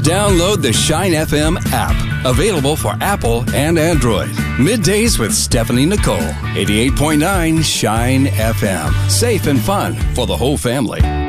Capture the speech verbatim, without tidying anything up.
Download the Shine F M app, available for Apple and Android. Middays with Stephanie Nicole, eighty-eight point nine Shine F M. Safe and fun for the whole family.